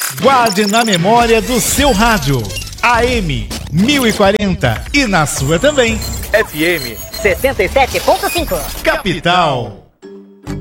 Guarde na memória do seu rádio. AM 1040 e na sua também. FM 77.5. Capital.